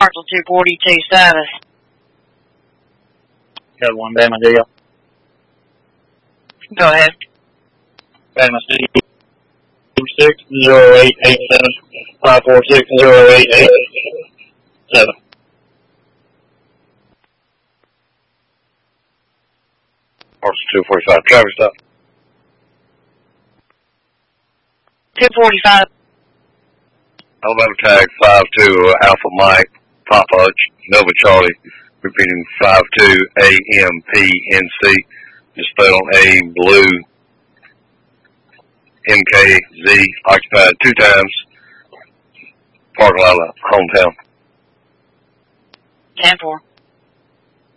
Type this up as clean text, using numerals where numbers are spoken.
Parcel 242 service. Got one Bama deal. Go ahead. Bama 60887 Parcel 245, traffic stop. 245. Alabama tag 52 Alpha Mike, Papa Nova Charlie, repeating 52 AMPNC, displayed on A blue MKZ, occupied 2 times, parking lot of hometown. 10-4.